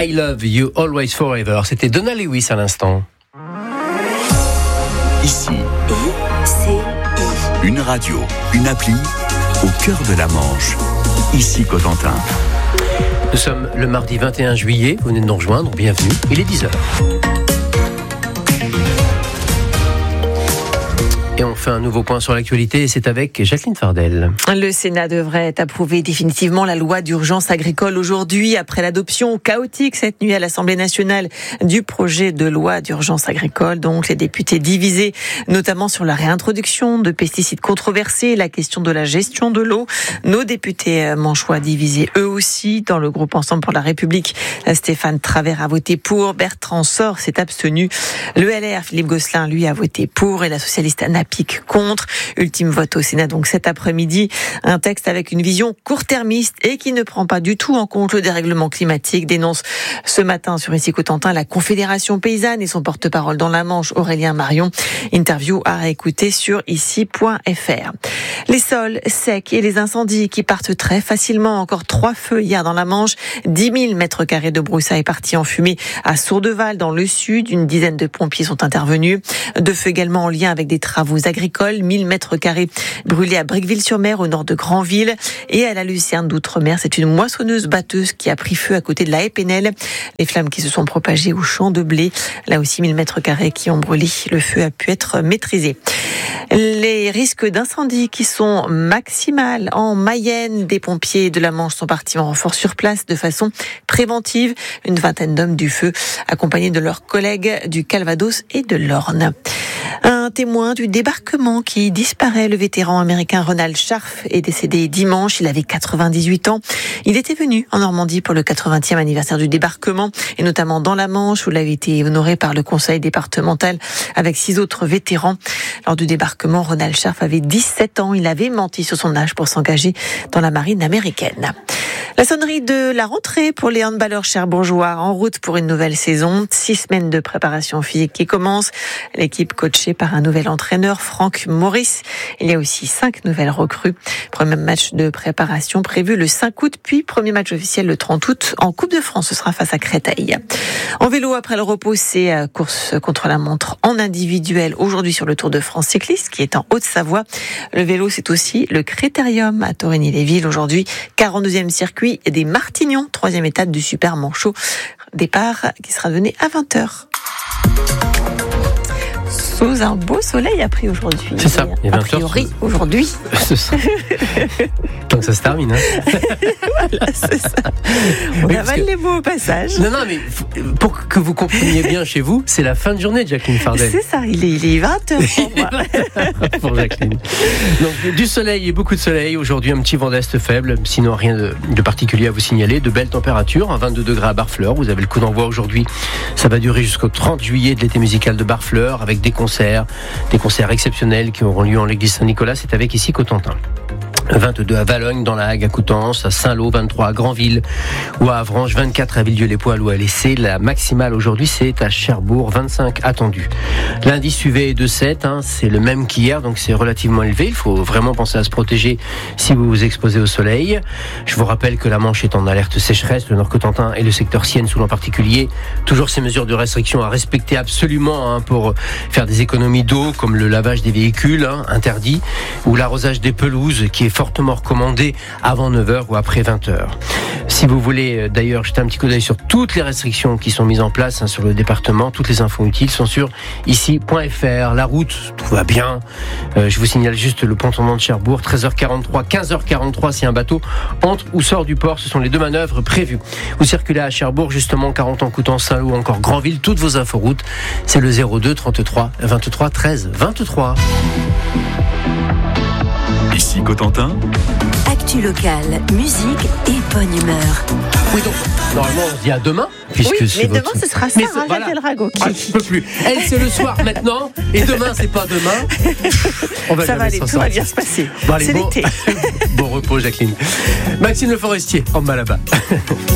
I Love You Always Forever. C'était Donna Lewis à l'instant. Ici, une radio, une appli au cœur de la Manche. Ici Cotentin. Nous sommes le mardi 21 juillet, vous venez de nous rejoindre, bienvenue, il est 10h. Et on fait un nouveau point sur l'actualité et c'est avec Jacqueline Fardel. Le Sénat devrait approuver définitivement la loi d'urgence agricole aujourd'hui après l'adoption chaotique cette nuit à l'Assemblée nationale du projet de loi d'urgence agricole. Donc les députés divisés notamment sur la réintroduction de pesticides controversés, la question de la gestion de l'eau. Nos députés manchois divisés eux aussi. Dans le groupe Ensemble pour la République, Stéphane Travert a voté pour, Bertrand Sort s'est abstenu. Le LR, Philippe Gosselin, lui, a voté pour et la socialiste Anna Pic contre. Ultime vote au Sénat donc cet après-midi. Un texte avec une vision court-termiste et qui ne prend pas du tout en compte le dérèglement climatique, dénonce ce matin sur Ici Cotentin la Confédération paysanne et son porte-parole dans la Manche, Aurélien Marion. Interview à réécouter sur ici.fr. Les sols secs et les incendies qui partent très facilement. Encore 3 feux hier dans la Manche. 10 000 mètres carrés de broussailles partis en fumée à Sourdeval dans le sud. Une dizaine de pompiers sont intervenus. 2 feux également en lien avec des travaux agricoles. 1000 mètres carrés brûlés à Bricqueville-sur-Mer au nord de Granville. Et à la Lucerne d'Outre-mer, c'est une moissonneuse-batteuse qui a pris feu à côté de la Épinel. Les flammes qui se sont propagées au champ de blé. Là aussi 1000 mètres carrés qui ont brûlé. Le feu a pu être maîtrisé. Les risques d'incendie qui sont maximales en Mayenne. Des pompiers de la Manche sont partis en renfort sur place de façon préventive. Une vingtaine d'hommes du feu accompagnés de leurs collègues du Calvados et de l'Orne. Un témoin du débarquement qui disparaît, le vétéran américain Ronald Scharf est décédé dimanche, il avait 98 ans. Il était venu en Normandie pour le 80e anniversaire du débarquement et notamment dans la Manche où il avait été honoré par le conseil départemental avec 6 autres vétérans. Lors du débarquement, Ronald Scharf avait 17 ans, il avait menti sur son âge pour s'engager dans la marine américaine. La sonnerie de la rentrée pour les handballeurs cherbourgeois en route pour une nouvelle saison. 6 semaines de préparation physique qui commencent. L'équipe coachée par un nouvel entraîneur, Franck Maurice. Il y a aussi 5 nouvelles recrues. Premier match de préparation prévu le 5 août, puis premier match officiel le 30 août en Coupe de France. Ce sera face à Créteil. En vélo, après le repos, c'est course contre la montre en individuel aujourd'hui sur le Tour de France cycliste qui est en Haute-Savoie. Le vélo, c'est aussi le Critérium à Torigny-les-Villes aujourd'hui. 42e circuit des Martignons, 3e étape du Super Manchot. Départ qui sera donné à 20h. Sous un beau soleil a pris aujourd'hui. C'est ça, il est 20h. A priori, aujourd'hui. Donc ça se termine. Voilà, c'est ça. On avale les mots au passage. Non, mais pour que vous compreniez bien chez vous, c'est la fin de journée de Jacqueline Fardel. C'est ça, il est 20h pour moi. Pour Jacqueline. Donc du soleil et beaucoup de soleil. Aujourd'hui, un petit vent d'est faible, sinon rien de particulier à vous signaler. De belles températures, 22 degrés à Barfleur. Vous avez le coup d'envoi aujourd'hui. Ça va durer jusqu'au 30 juillet de l'été musical de Barfleur avec des concerts exceptionnels qui auront lieu en l'église Saint-Nicolas. C'est avec Ici Cotentin. 22 à Valogne, dans la Hague, à Coutances, à Saint-Lô, 23 à Granville ou à Avranches, 24 à Villedieu-les-Poix ou à Lessé. La maximale aujourd'hui, c'est à Cherbourg, 25 attendus. L'indice UV est de 7, c'est le même qu'hier, donc c'est relativement élevé. Il faut vraiment penser à se protéger si vous vous exposez au soleil. Je vous rappelle que la Manche est en alerte sécheresse, le Nord-Cotentin et le secteur Sienne-Soule en particulier. Toujours ces mesures de restriction à respecter absolument pour faire des économies d'eau, comme le lavage des véhicules, interdit, ou l'arrosage des pelouses, qui est fortement recommandé avant 9h ou après 20h. Si vous voulez d'ailleurs jeter un petit coup d'œil sur toutes les restrictions qui sont mises en place sur le département, toutes les infos utiles sont sur ici.fr. La route, tout va bien. Je vous signale juste le pont tournant de Cherbourg, 13h43, 15h43 si un bateau entre ou sort du port. Ce sont les 2 manœuvres prévues. Vous circulez à Cherbourg, justement, 40 en Coutances, Saint-Lô ou encore Granville. Toutes vos inforoutes, c'est le 02 33 23 13 23. Ici Cotentin. Actu locale, musique et bonne humeur. Oui, donc, normalement, on se dit à demain. Puisque oui, mais demain, ce sera Sarah Jacquel-Rago qui... je ne peux plus. Elle, c'est le soir maintenant, et demain, c'est pas demain. Ça va aller, tout va bien se passer. Bon, allez, c'est l'été. Bon repos, Jacqueline. Maxime Le Forestier, en bas là-bas.